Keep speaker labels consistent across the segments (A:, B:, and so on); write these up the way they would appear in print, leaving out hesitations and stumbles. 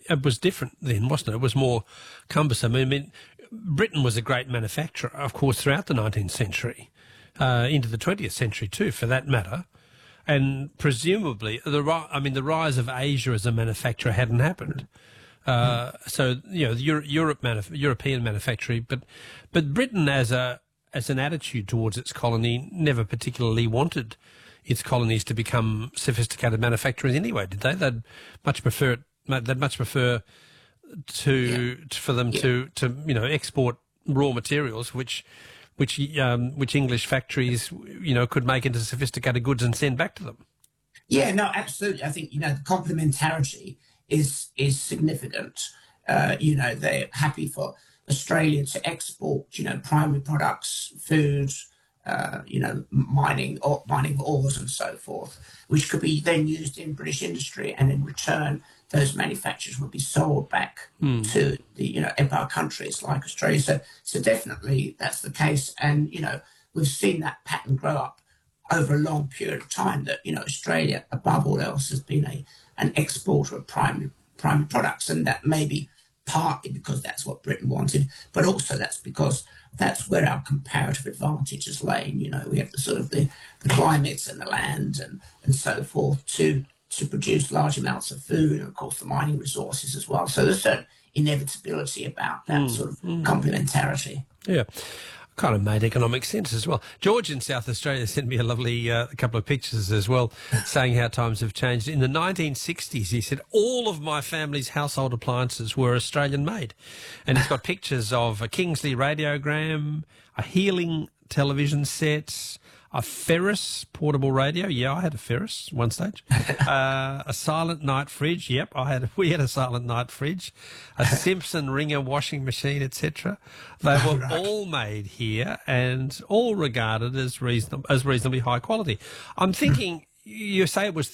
A: it was different then, wasn't it? It was more cumbersome. I mean, Britain was a great manufacturer, of course, throughout the 19th century, into the 20th century too, for that matter. And presumably, the rise of Asia as a manufacturer hadn't happened. So the European manufacturing, but Britain as an attitude towards its colony never particularly wanted its colonies to become sophisticated manufacturers anyway, did they? They'd much prefer for them to export raw materials which English factories could make into sophisticated goods and send back to them.
B: Yeah, no, absolutely. I think the complementarity is significant. They're happy for Australia to export primary products, food, mining of ores and so forth, which could be then used in British industry, and in return those manufacturers would be sold back to the empire countries like Australia. So definitely that's the case, and we've seen that pattern grow up over a long period of time. That Australia, above all else, has been an exporter of primary products, and that may be partly because that's what Britain wanted, but also that's because that's where our comparative advantage has lain. We have the sort of the climates and the land and so forth to produce large amounts of food, and of course the mining resources as well. So there's a certain inevitability about that sort of complementarity.
A: Yeah. Kind of made economic sense as well. George in South Australia sent me a lovely couple of pictures as well, saying how times have changed. In the 1960s, he said, all of my family's household appliances were Australian made. And he's got pictures of a Kingsley radiogram, a Healing television set, a Ferris portable radio. Yeah, I had a Ferris one stage. A Silent Night fridge. Yep, we had a Silent Night fridge. A Simpson Ringer washing machine, etc. They were all made here and all regarded as reasonably high quality. I'm thinking, you say it was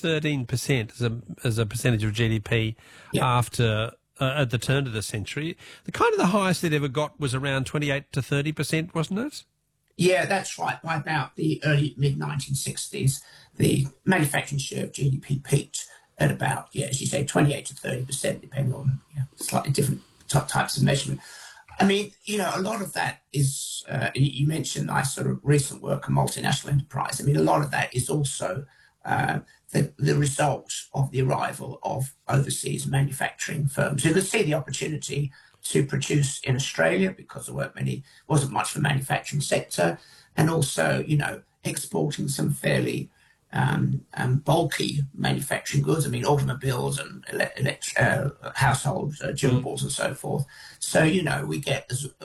A: 13% as a percentage of GDP after at the turn of the century. The highest it ever got was around 28 to 30%, wasn't it?
B: Yeah, that's right. By about the early mid-1960s, the manufacturing share of GDP peaked at about, as you say, 28 to 30%, depending on slightly different types of measurement. I mean, a lot of that is, you mentioned nice sort of recent work on multinational enterprise. I mean, a lot of that is also the result of the arrival of overseas manufacturing firms who could see the opportunity to produce in Australia because there wasn't much of a manufacturing sector, and also, exporting some fairly bulky manufacturing goods. I mean, automobiles and household durables and so forth. So, we get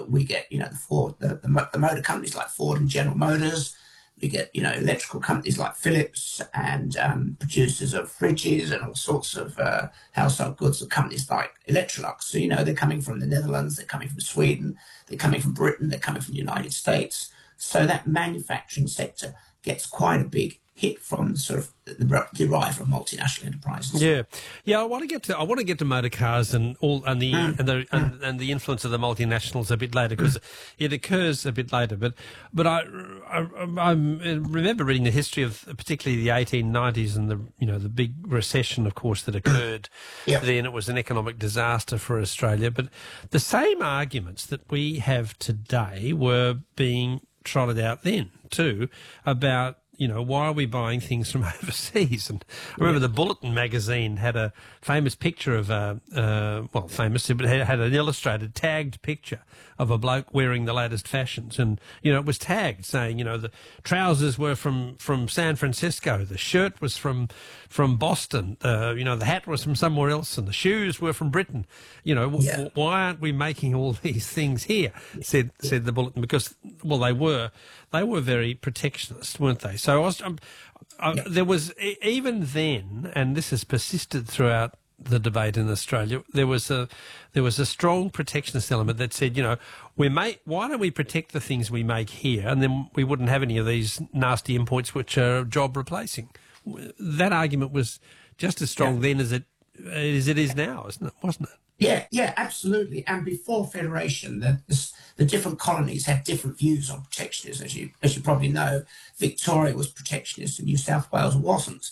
B: the motor companies like Ford and General Motors. We get, electrical companies like Philips and producers of fridges and all sorts of household goods, and companies like Electrolux. So, they're coming from the Netherlands, they're coming from Sweden, they're coming from Britain, they're coming from the United States. So that manufacturing sector gets quite a big hit from sort of the arrival of multinational enterprises.
A: I want to get to motor cars and the influence of the multinationals a bit later, because it occurs a bit later. But I remember reading the history of particularly the 1890s and the big recession, of course, that occurred. Then it was an economic disaster for Australia. But the same arguments that we have today were being trotted out then too about, why are we buying things from overseas? And I remember the Bulletin magazine had a famous picture of it had an illustrated, tagged picture of a bloke wearing the latest fashions. And, it was tagged saying, the trousers were from San Francisco, the shirt was from Boston, the hat was from somewhere else, and the shoes were from Britain. Why aren't we making all these things here? Said the Bulletin, because, they were very protectionist, weren't they? So there was, even then, and this has persisted throughout the debate in Australia, there was a strong protectionist element that said, why don't we protect the things we make here, and then we wouldn't have any of these nasty imports which are job replacing. That argument was just as strong then as it is now, wasn't it?
B: Yeah, absolutely. And before Federation, the different colonies had different views on protectionism. As you probably know, Victoria was protectionist and New South Wales wasn't.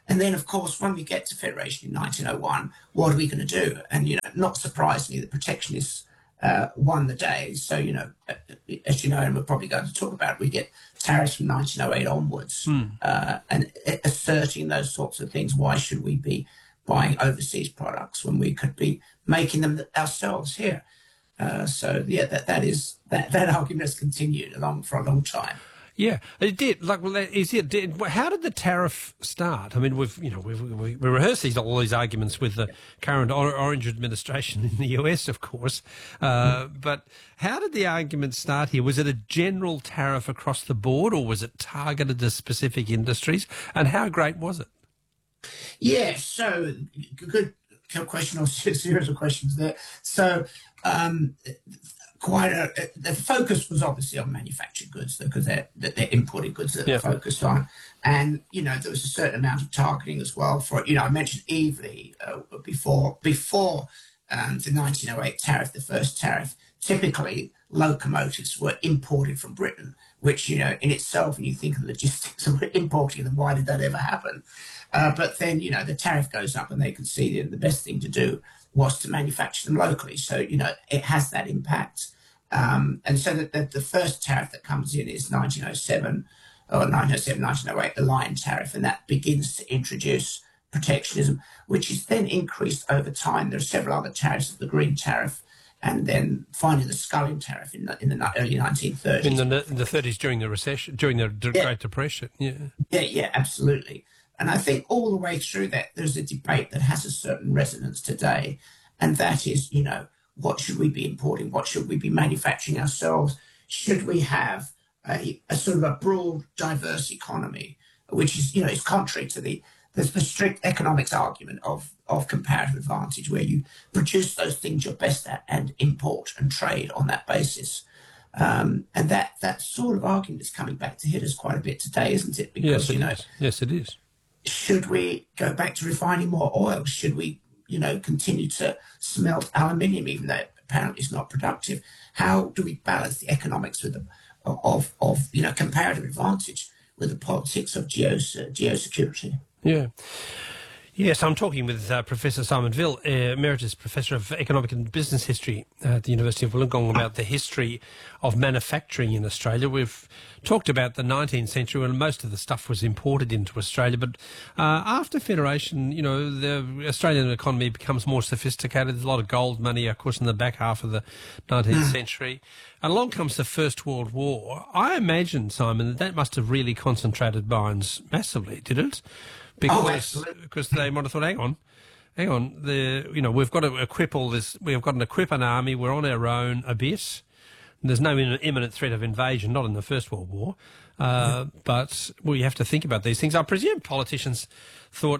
B: And then, of course, when we get to Federation in 1901, what are we going to do? And, not surprisingly, the protectionists won the day. So, as you know, and we're probably going to talk about, we get tariffs from 1908 onwards, and asserting those sorts of things. Why should we be buying overseas products when we could be making them ourselves here? That argument has continued along for a long time.
A: Yeah, it did. How did the tariff start? I mean, we rehearse all these arguments with the current Orange administration in the US, of course. But how did the argument start here? Was it a general tariff across the board, or was it targeted to specific industries? And how great was it?
B: Yeah, so good question, or series of questions there. So. The focus was obviously on manufactured goods because they're imported goods that they're focused on, and there was a certain amount of targeting as well for I mentioned Evely before the 1908 tariff, the first tariff. Typically, locomotives were imported from Britain, which in itself, when you think of the logistics of importing them, why did that ever happen? But then the tariff goes up, and they could see the best thing to do was to manufacture them locally. So it has that impact. And so the first tariff that comes in is 1908, the Lyon tariff, and that begins to introduce protectionism, which is then increased over time. There are several other tariffs, the Green tariff, and then finally the Scullion tariff in the early 1930s.
A: In the 30s, during the recession, during the Great Depression.
B: Yeah, absolutely. And I think all the way through that, there's a debate that has a certain resonance today, and that is, what should we be importing? What should we be manufacturing ourselves? Should we have a sort of a broad, diverse economy, which is, is contrary to the strict economics argument of comparative advantage, where you produce those things you're best at and import and trade on that basis. And that sort of argument is coming back to hit us quite a bit today, isn't it? Because,
A: Yes, it is.
B: Should we go back to refining more oil? Should we continue to smelt aluminium, even though apparently it's not productive? How do we balance the economics with of comparative advantage with the politics of geosecurity?
A: Yeah. Yes, I'm talking with Professor Simon Vill, Emeritus Professor of Economic and Business History at the University of Wollongong, about the history of manufacturing in Australia. We've talked about the 19th century when most of the stuff was imported into Australia, but after Federation, the Australian economy becomes more sophisticated. There's a lot of gold money, of course, in the back half of the 19th century. And along comes the First World War. I imagine, Simon, that must have really concentrated mines massively, did it? Because they might have thought, hang on, we've got to equip all this. We've got to equip an army. We're on our own a bit. There's no imminent threat of invasion, not in the First World War. But we have to think about these things. I presume politicians thought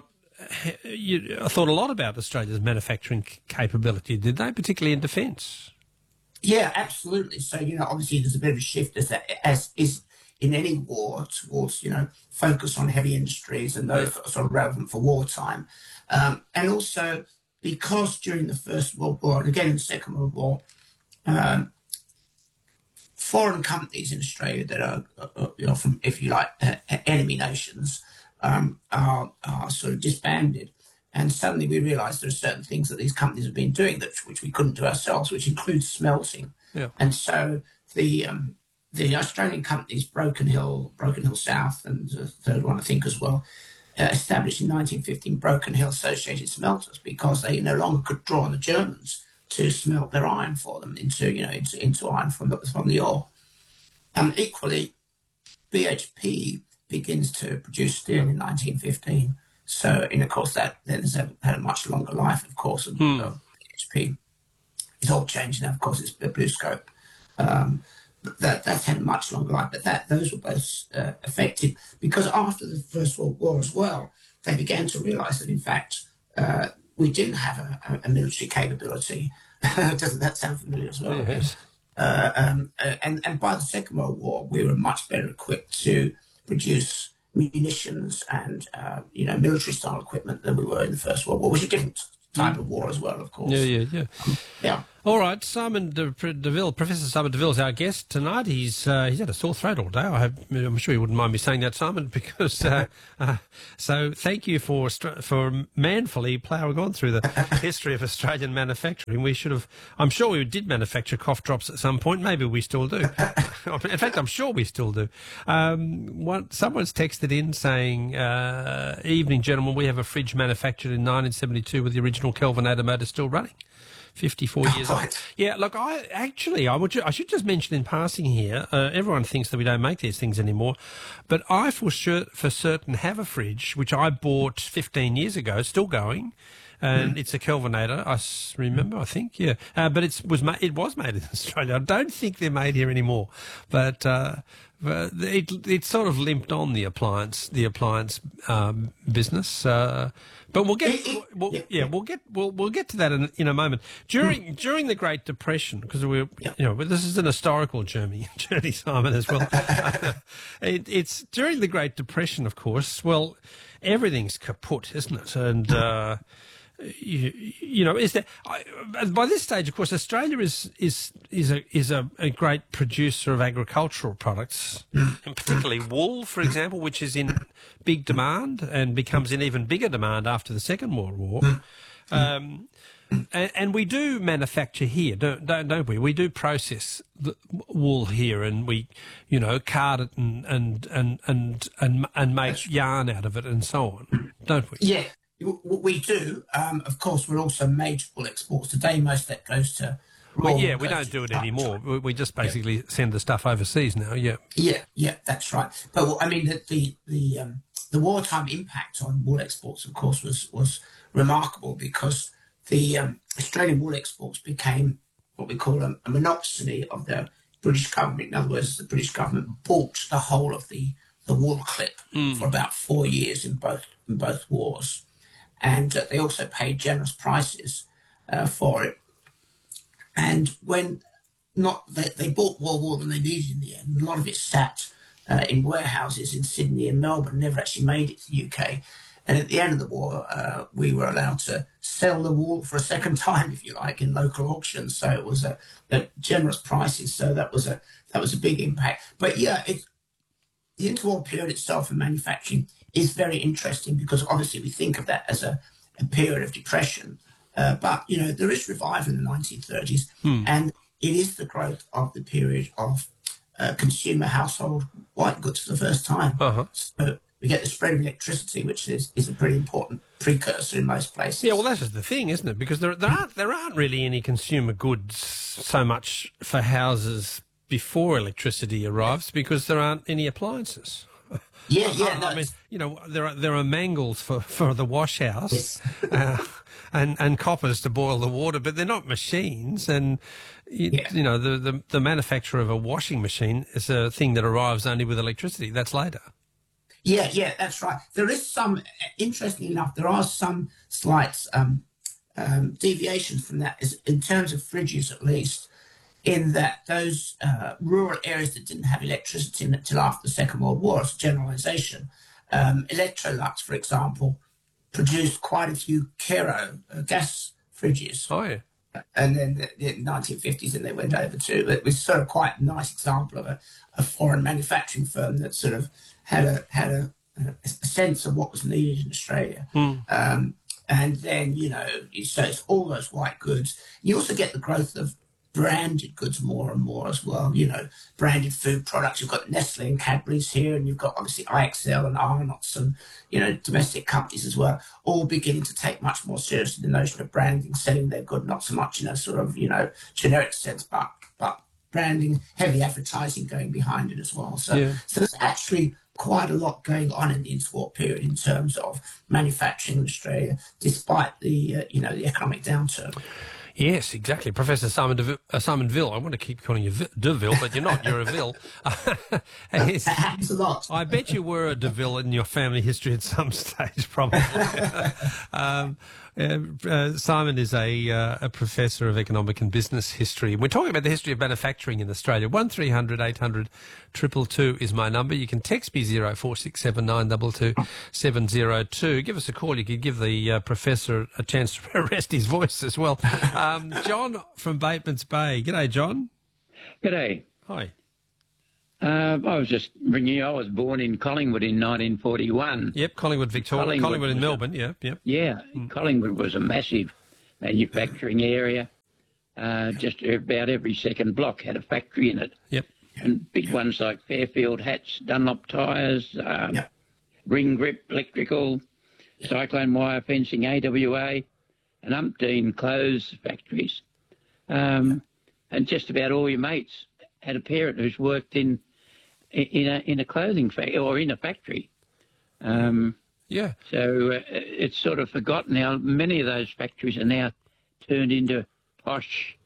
A: a lot about Australia's manufacturing capability, did they, particularly in defence?
B: Yeah, absolutely. So, obviously there's a bit of a shift as is in any war towards, focus on heavy industries and those that are sort of relevant for wartime. And also because during the First World War and again in the Second World War, foreign companies in Australia that are, from, if you like, enemy nations are sort of disbanded. And suddenly we realised there are certain things that these companies have been doing which we couldn't do ourselves, which includes smelting. Yeah. And so the Australian companies, Broken Hill South, and the third one I think as well, established in 1915 Broken Hill Associated Smelters because they no longer could draw on the Germans to smelt their iron for them into iron from the ore. Equally, BHP begins to produce steel in 1915. So, of course, that then has had a much longer life, of course, of BHP. It's all changed now, of course, it's the BlueScope. That's had a much longer life, but those were both affected because after the First World War as well, they began to realise that, in fact, we didn't have a military capability. Doesn't that sound familiar as well?
A: Yes.
B: And by the Second World War, we were much better equipped to produce munitions and military-style equipment than we were in the First World War, which is a different type of war as well, of course.
A: Yeah. All right, Simon Deville, Professor Simon Deville is our guest tonight. He's had a sore throat all day. I'm sure you wouldn't mind me saying that, Simon, because so thank you for manfully ploughing on through the history of Australian manufacturing. I'm sure we did manufacture cough drops at some point. Maybe we still do. In fact, I'm sure we still do. Someone's texted in saying, "Evening, gentlemen. We have a fridge manufactured in 1972 with the original Kelvinator motor still running." 54 years old. Yeah, look, I should just mention in passing here, everyone thinks that we don't make these things anymore, but I for certain have a fridge, which I bought 15 years ago, still going, and it's a Kelvinator, I think, yeah. But it was made in Australia. I don't think they're made here anymore, but it sort of limped on the appliance business. But we'll get to that in a moment. During the Great Depression, because this is an historical journey, Simon, as well. It's during the Great Depression, of course. Well, everything's kaput, isn't it? And is there? By this stage, of course, Australia is a great producer of agricultural products, and particularly wool, for example, which is in big demand and becomes in even bigger demand after the Second World War. And we do manufacture here, don't we? We do process the wool here, and we, card it and make yarn out of it and so on, don't we?
B: Yeah. We do. Of course, we're also major wool exports. Today, most of that goes to
A: Well, yeah, we don't do it anymore. We just basically send the stuff overseas now, yeah.
B: Yeah, that's right. But, I mean, the wartime impact on wool exports, of course, was remarkable because the Australian wool exports became what we call a monopoly of the British government. In other words, the British government bought the whole of the wool clip for about 4 years in both wars. And they also paid generous prices for it. And when they bought more wool than they needed in the end. A lot of it sat in warehouses in Sydney and Melbourne, never actually made it to the UK. And at the end of the war, we were allowed to sell the wool for a second time, if you like, in local auctions. So it was at generous prices. So that was a big impact. But yeah, the interwar period itself in manufacturing is very interesting because obviously we think of that as a period of depression. But, there is revival in the 1930s and it is the growth of the period of consumer household white goods for the first time. So we get the spread of electricity, which is a pretty important precursor in most places.
A: Yeah, well, that's just the thing, isn't it? Because there aren't really any consumer goods so much for houses before electricity arrives because there aren't any appliances.
B: Yeah.
A: I mean, there are mangles for the wash house, and coppers to boil the water, but they're not machines. And the manufacture of a washing machine is a thing that arrives only with electricity. That's later.
B: Yeah, that's right. There is some, interestingly enough, there are some slight deviations from that, in terms of fridges at least. In that those rural areas that didn't have electricity until after the Second World War, as a generalisation, Electrolux, for example, produced quite a few Kero gas fridges.
A: Oh, yeah.
B: And then the 1950s, and they went over to it was sort of quite a nice example of a foreign manufacturing firm that sort of had a sense of what was needed in Australia. And then, so it's all those white goods. You also get the growth of branded goods more and more as well, branded food products. You've got Nestle and Cadbury's here, and you've got obviously IXL and Arnott's and, domestic companies as well, all beginning to take much more seriously the notion of branding, selling their good, not so much in a sort of, generic sense, but branding, heavy advertising going behind it as well. So there's actually quite a lot going on in the interwar period in terms of manufacturing in Australia, despite the, the economic downturn.
A: Yes, exactly. Professor Simon Deville. I want to keep calling you Deville, but you're not. You're a Ville.
B: That happens a lot.
A: I bet you were a Deville in your family history at some stage, probably. Simon is a professor of economic and business history. We're talking about the history of manufacturing in Australia. 1300 800 222 is my number. You can text me 0467 922 702. Give us a call. You could give the professor a chance to rest his voice as well. John from Bateman's Bay. G'day, John.
C: G'day.
A: Hi.
C: I was just ringing you. I was born in Collingwood in 1941.
A: Yep, Collingwood, Victoria. Collingwood in Melbourne, yep.
C: Yeah, Collingwood was a massive manufacturing area. Just about every second block had a factory in it.
A: Yep.
C: And big ones like Fairfield Hats, Dunlop Tyres, Ring Grip Electrical, Cyclone Wire Fencing, AWA, and umpteen clothes factories. And just about all your mates had a parent who's worked in a clothing factory or in a factory. So it's sort of forgotten now. Many of those factories are now turned into posh,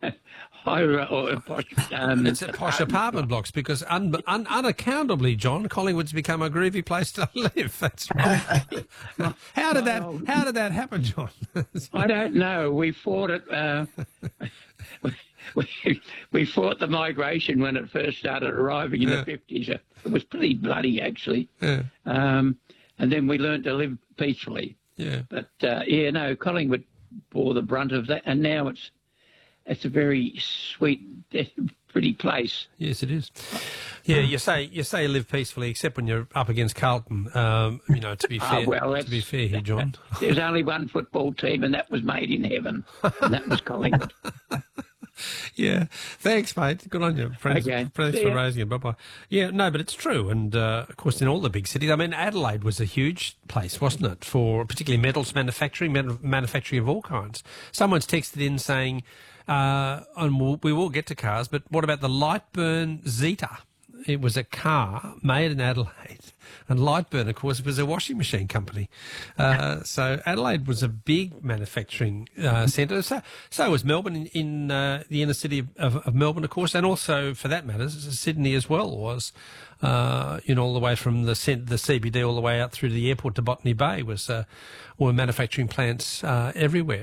A: it's posh apartment blocks because unaccountably, John, Collingwood's become a groovy place to live. That's right. How did that happen, John?
C: I don't know. We fought it. We fought the migration when it first started arriving in the 50s. It was pretty bloody, actually. Yeah. And then we learned to live peacefully.
A: Yeah.
C: But, Collingwood bore the brunt of that, and now it's a very sweet, pretty place.
A: Yes, it is. Yeah, you say live peacefully, except when you're up against Carlton. To be fair, to be fair here, John.
C: There's only one football team, and that was made in heaven, and that was Collingwood.
A: Yeah, thanks, mate. Good on you. Thanks for raising it. Bye-bye. Yeah, no, but it's true. And, of course, in all the big cities, I mean, Adelaide was a huge place, wasn't it, for particularly metals manufacturing, manufacturing of all kinds. Someone's texted in saying, and we will get to cars, but what about the Lightburn Zeta? It was a car made in Adelaide. And Lightburn, of course, was a washing machine company. So Adelaide was a big manufacturing centre. So was Melbourne in the inner city of Melbourne, of course, and also, for that matter, Sydney as well was, all the way from the CBD all the way out through to the airport to Botany Bay were manufacturing plants everywhere.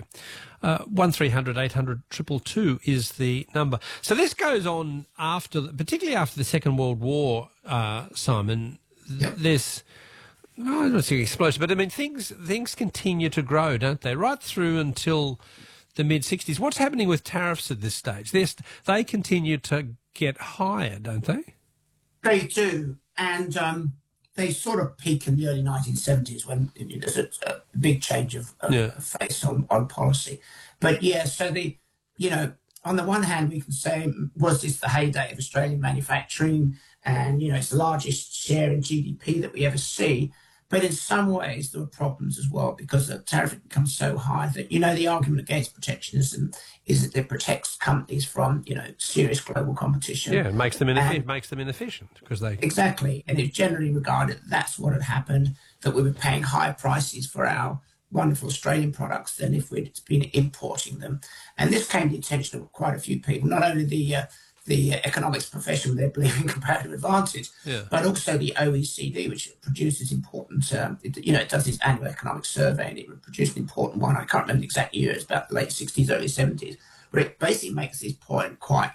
A: 1300 800 222 is the number. So this goes on particularly after the Second World War, Simon. There's, I don't want to say explosion, but I mean things continue to grow, don't they? Right through until the mid-60s. What's happening with tariffs at this stage? They continue to get higher, don't they?
B: They do, and they sort of peak in the early 1970s when there's a big change of face on policy. But so on the one hand, we can say, was this the heyday of Australian manufacturing? And, it's the largest share in GDP that we ever see. But in some ways, there were problems as well because the tariff becomes so high that, the argument against protectionism is that it protects companies from, serious global competition.
A: Yeah, it makes them inefficient because they...
B: Exactly. And it's generally regarded that's what had happened, that we were paying higher prices for our wonderful Australian products than if we'd been importing them. And this came to the attention of quite a few people, not only the economics profession, they believe in comparative advantage, but also the OECD, which produces important, it does its annual economic survey, and it produced an important one. I can't remember the exact year, it's about the late 60s, early 70s, where it basically makes this point quite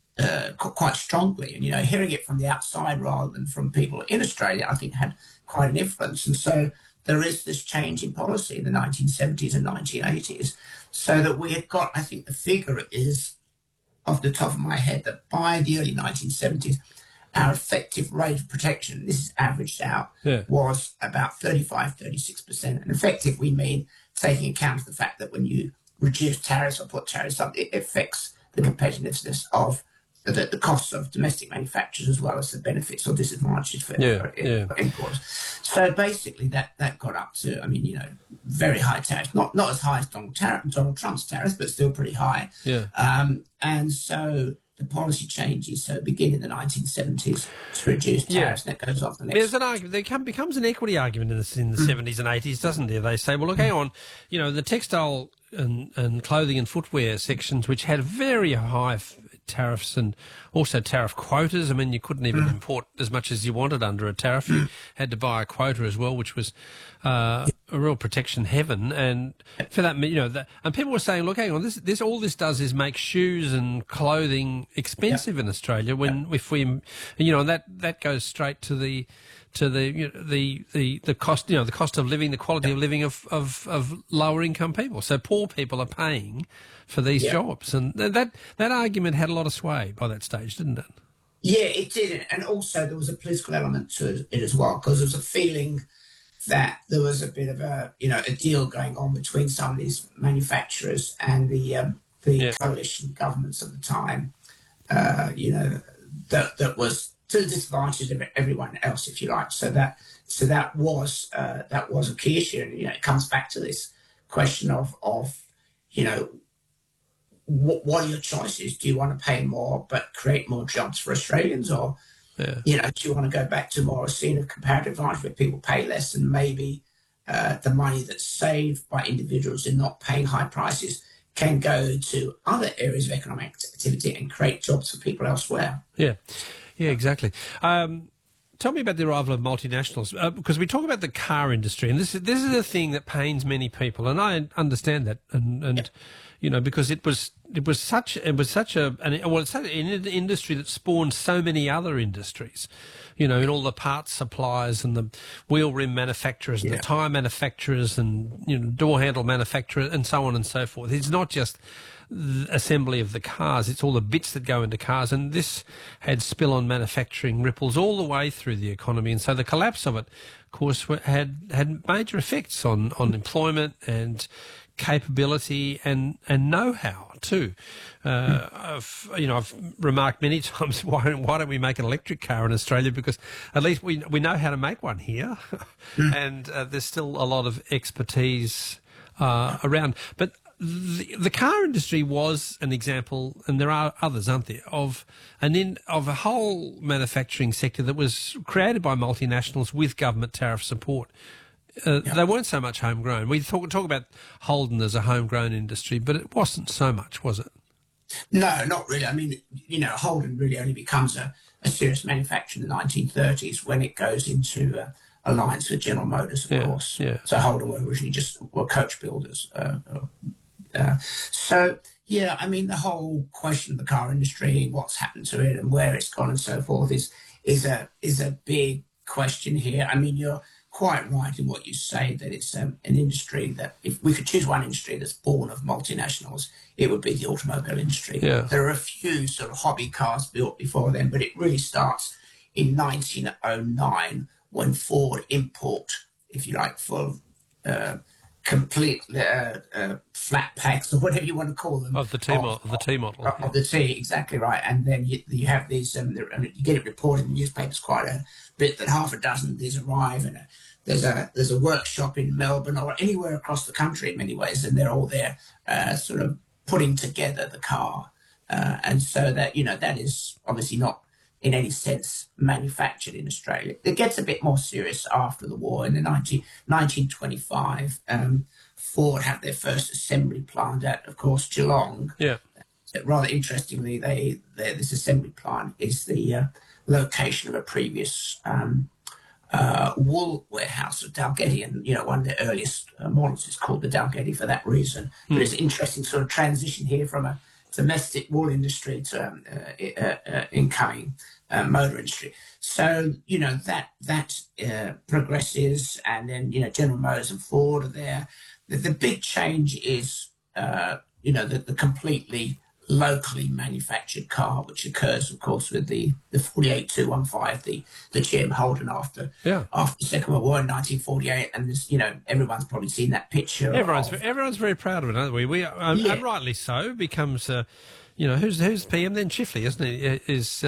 B: strongly. And, hearing it from the outside rather than from people in Australia, I think had quite an influence. And so there is this change in policy in the 1970s and 1980s, so that we had got, I think the figure is, off the top of my head, that by the early 1970s, our effective rate of protection, this is averaged out, was about 35-36%. And effective, we mean taking account of the fact that when you reduce tariffs or put tariffs up, it affects the competitiveness of the costs of domestic manufacturers as well as the benefits or disadvantages for importers. So basically that got up to, very high tariffs, not as high as Donald Trump's tariffs, but still pretty high. And so the policy changes, so begin in the 1970s to reduce tariffs, and that goes off the next.
A: There's an argument. There becomes an equity argument in the 70s and 80s, doesn't there? They say, well, look, hang on, the textile and clothing and footwear sections, which had very high tariffs and also tariff quotas. I mean, you couldn't even import as much as you wanted under a tariff. You had to buy a quota as well, which was a real protection heaven. And for that, and people were saying, look, hang on, this all this does is make shoes and clothing expensive in Australia. If we, and that goes straight to the cost, the cost of living, the quality of living of lower income people. So poor people are paying for these jobs, and that argument had a lot of sway by that stage, didn't it?
B: Yeah, it did, and also there was a political element to it as well, because there was a feeling that there was a bit of a deal going on between some of these manufacturers and the coalition governments at the time. That was to the disadvantage of everyone else, if you like. So that was a key issue, and it comes back to this question of what are your choices? Do you want to pay more but create more jobs for Australians, or do you want to go back to more a scene of comparative advantage where people pay less and maybe the money that's saved by individuals in not paying high prices can go to other areas of economic activity and create jobs for people elsewhere?
A: Yeah, exactly. Tell me about the arrival of multinationals, because we talk about the car industry, and this is a thing that pains many people, and I understand that, and because it's such an industry that spawned so many other industries, in all the parts suppliers and the wheel rim manufacturers and the tyre manufacturers and door handle manufacturers and so on and so forth. It's not just the assembly of the cars, it's all the bits that go into cars, and this had spill-on manufacturing ripples all the way through the economy, and so the collapse of it, of course, had major effects on employment and capability and know-how too. I've remarked many times, why don't we make an electric car in Australia, because at least we know how to make one here, and there's still a lot of expertise around. But the car industry was an example, and there are others, aren't there, of a whole manufacturing sector that was created by multinationals with government tariff support. They weren't so much homegrown. We talk about Holden as a homegrown industry, but it wasn't so much, was it?
B: No, not really. I mean, Holden really only becomes a serious manufacturer in the 1930s when it goes into alliance with General Motors, of course. Yeah. So Holden were originally were coach builders. I mean, the whole question of the car industry, what's happened to it and where it's gone and so forth is a big question here. I mean, you're quite right in what you say, that it's an industry that, if we could choose one industry that's born of multinationals, it would be the automobile industry. Yeah. There are a few sort of hobby cars built before then, but it really starts in 1909 when Ford import, if you like, for complete flat packs or whatever you want to call them.
A: Of the T model.
B: Of the T, exactly right. And then you have these, you get it reported in the newspapers quite a bit, that half a dozen of these arrive, and there's a workshop in Melbourne or anywhere across the country in many ways, and they're all there sort of putting together the car. And so that, that is obviously not in any sense manufactured in Australia. It gets a bit more serious after the war. In the 1925, Ford had their first assembly plant at, of course, Geelong. Yeah. Rather interestingly, this assembly plant is the location of a previous wool warehouse of Dalgety, and one of the earliest models is called the Dalgety for that reason. There's an interesting sort of transition here from a domestic wool industry to incoming motor industry. So that progresses, and then General Motors and Ford are there. The big change is the completely locally manufactured car, which occurs, of course, with the 48215, the GM Holden after the Second World War in 1948, and this, everyone's probably seen that picture.
A: Everyone's very proud of it, aren't we? And rightly so. Becomes who's PM then? Chifley, isn't he?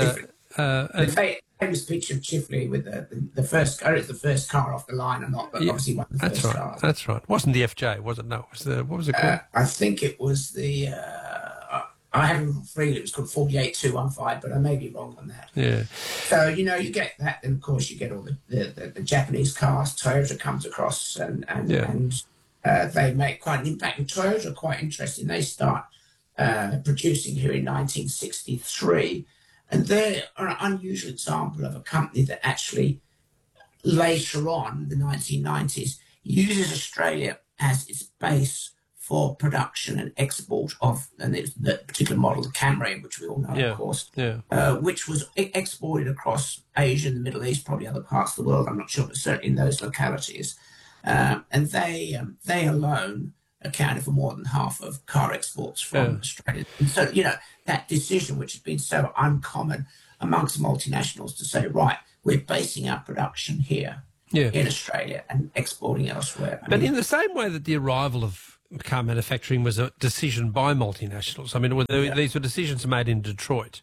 B: The famous picture of Chifley with the first car. It's the first car off the line or not, but obviously one of the first cars.
A: That's right. Wasn't the FJ? Was it? No. What was it called?
B: I think it was the. I have a feeling it was called 48215, but I may be wrong on that. Yeah. So you get that, and of course you get all the Japanese cars. Toyota comes across, and they make quite an impact. And Toyota are quite interesting. They start producing here in 1963. And they're an unusual example of a company that actually later on, the 1990s, uses Australia as its base for production and export of, and there's the particular model, the Camry, which we all know, of course, which was exported across Asia and the Middle East, probably other parts of the world, I'm not sure, but certainly in those localities. And they alone accounted for more than half of car exports from Australia. And so, that decision, which has been so uncommon amongst multinationals to say, right, we're basing our production here in Australia and exporting elsewhere.
A: But in the same way that the arrival of car manufacturing was a decision by multinationals, I mean, these were decisions made in Detroit.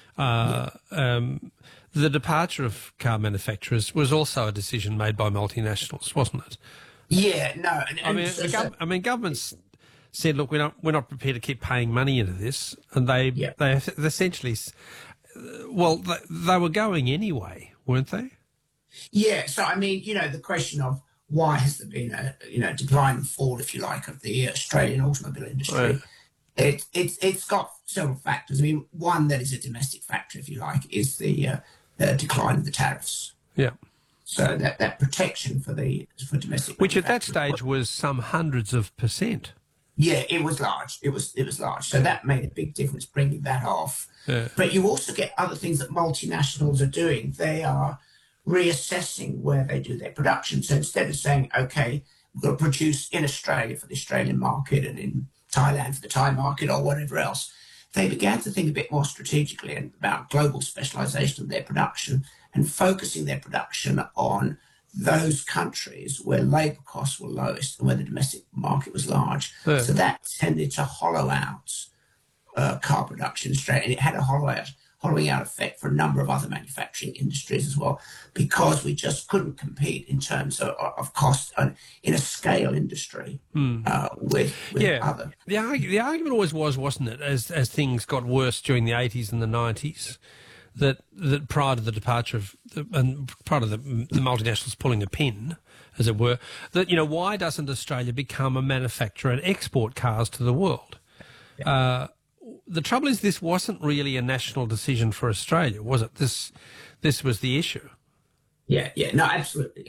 A: The departure of car manufacturers was also a decision made by multinationals, wasn't it?
B: Yeah, no.
A: Governments said, look, we're not prepared to keep paying money into this, and they essentially, they were going anyway, weren't they?
B: Yeah. So the question of why has there been a decline and fall, if you like, of the Australian automobile industry? Right. It's got several factors. I mean, one that is a domestic factor, if you like, is the decline of the tariffs.
A: Yeah.
B: So that protection for domestic,
A: which at that stage was some hundreds of percent.
B: Yeah, it was large. It was large. So that made a big difference bringing that off. Yeah. But you also get other things that multinationals are doing. They are reassessing where they do their production. So instead of saying, okay, we've got to produce in Australia for the Australian market and in Thailand for the Thai market or whatever else, they began to think a bit more strategically about global specialization of their production and focusing their production on those countries where labour costs were lowest and where the domestic market was large. Yeah. So that tended to hollow out car production in Australia, and it had a hollowing out effect for a number of other manufacturing industries as well, because we just couldn't compete in terms of cost in a scale industry with other.
A: The argument always was, wasn't it, as things got worse during the 80s and the 90s, that prior to the departure of prior to the multinationals pulling the pin, as it were, that why doesn't Australia become a manufacturer and export cars to the world? Yeah. The trouble is, this wasn't really a national decision for Australia, was it? This was the issue.
B: Yeah, no, absolutely.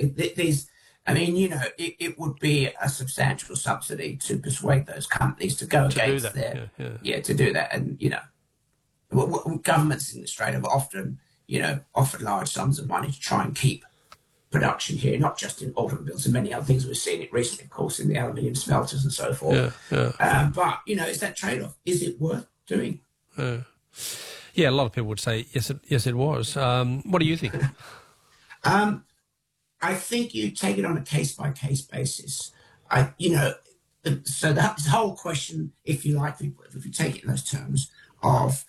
B: It would be a substantial subsidy to persuade those companies to go against to do that, and governments in Australia have often, offered large sums of money to try and keep production here, not just in automobiles and many other things. We've seen it recently, of course, in the aluminium smelters and so forth. Yeah. But, it's that trade-off. Is it worth doing?
A: Yeah, a lot of people would say, yes, it was. What do you think?
B: I think you take it on a case-by-case basis. So that whole question, if you like, if you take it in those terms of,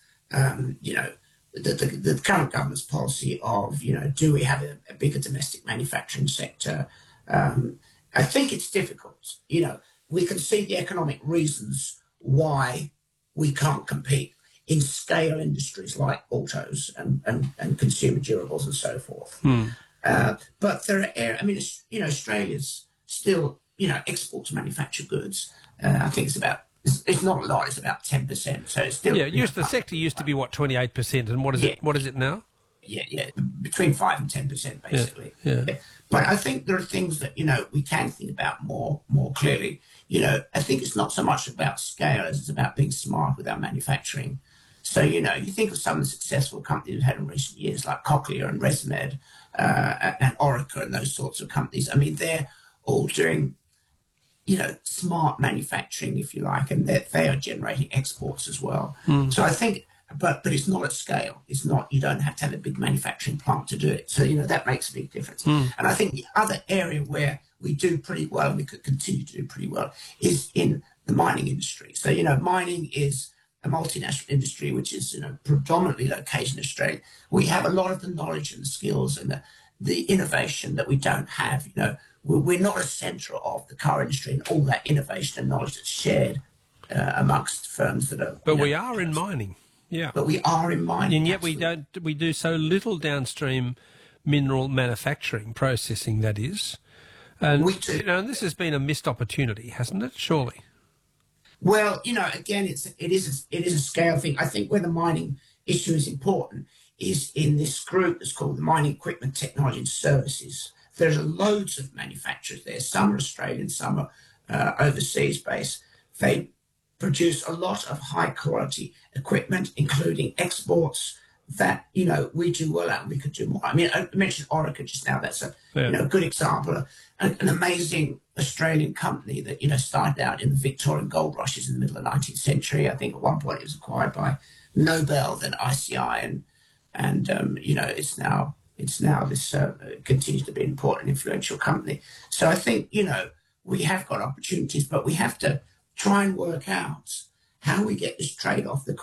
B: the current government's policy of, do we have a bigger domestic manufacturing sector? I think it's difficult. We can see the economic reasons why we can't compete in scale industries like autos and consumer durables and so forth. But there are, Australia's still, exports manufactured goods. I think it's not a lot, it's about 10%. So it's still...
A: the sector used to be, 28%, and what is it? What is it now?
B: Yeah, between 5 and 10%, basically. Yeah. But I think there are things that, we can think about more clearly. I think it's not so much about scale as it's about being smart with our manufacturing. So, you think of some of the successful companies we've had in recent years, like Cochlear and ResMed and Orica and those sorts of companies. I mean, they're all doing, smart manufacturing, if you like, and they are generating exports as well. So I think, but it's not at scale. It's not, you don't have to have a big manufacturing plant to do it. So, that makes a big difference. And I think the other area where we do pretty well, and we could continue to do pretty well, is in the mining industry. So, mining is a multinational industry, which is, predominantly located in Australia. We have a lot of the knowledge and the skills and the innovation that we don't have. We're not a centre of the car industry and all that innovation and knowledge that's shared amongst firms that are...
A: But we are in mining, yeah.
B: But we are in mining.
A: And yet we do so little downstream mineral manufacturing, processing, that is. And,
B: we do.
A: And this has been a missed opportunity, hasn't it, surely?
B: Well, again, it is a scale thing. I think where the mining issue is important is in this group that's called the Mining Equipment Technology and Services. There's loads of manufacturers there. Some are Australian, some are overseas based. They produce a lot of high quality equipment, including exports that, we do well at and we could do more. I mean, I mentioned Orica just now. That's a good example. An amazing Australian company that, started out in the Victorian gold rushes in the middle of the 19th century. I think at one point it was acquired by Nobel, then ICI, and it's now this continues to be an important, influential company. So I think, we have got opportunities, but we have to try and work out how we get this trade-off. The